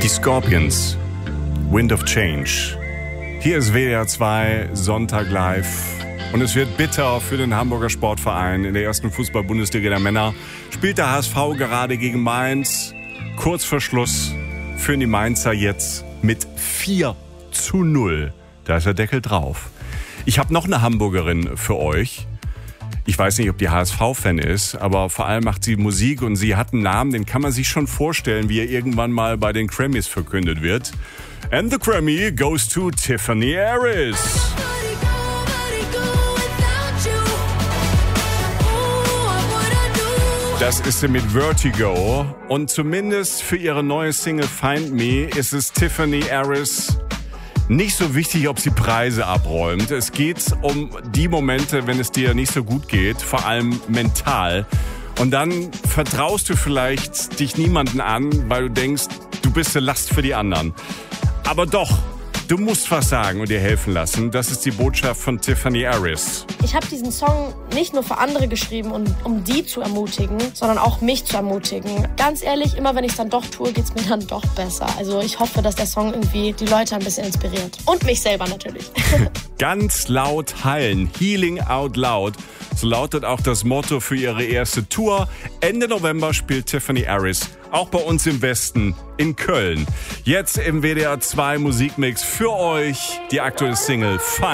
Die Scorpions, Wind of Change. Hier ist WDR 2, Sonntag live. Und es wird bitter für den Hamburger Sportverein. In der ersten Fußball-Bundesliga der Männer spielt der HSV gerade gegen Mainz. Kurz vor Schluss führen die Mainzer jetzt mit 4:0. Da ist der Deckel drauf. Ich habe noch eine Hamburgerin für euch. Ich weiß nicht, ob die HSV-Fan ist, aber vor allem macht sie Musik und sie hat einen Namen, den kann man sich schon vorstellen, wie er irgendwann mal bei den Grammys verkündet wird. And the Grammy goes to Tiffany Harris. Das ist sie mit Vertigo. Und zumindest für ihre neue Single Find Me ist es Tiffany Harris nicht so wichtig, ob sie Preise abräumt. Es geht um die Momente, wenn es dir nicht so gut geht, vor allem mental. Und dann vertraust du vielleicht dich niemanden an, weil du denkst, du bist eine Last für die anderen. Aber doch, du musst was sagen und dir helfen lassen. Das ist die Botschaft von Tiffany Harris. Ich habe diesen Song nicht nur für andere geschrieben, um die zu ermutigen, sondern auch mich zu ermutigen. Ganz ehrlich, immer wenn ich es dann doch tue, geht's mir dann doch besser. Also ich hoffe, dass der Song irgendwie die Leute ein bisschen inspiriert. Und mich selber natürlich. Ganz laut heilen. Healing out loud. So lautet auch das Motto für ihre erste Tour. Ende November spielt Tiffany Harris auch bei uns im Westen in Köln. Jetzt im WDR 2 Musikmix für euch die aktuelle Single Find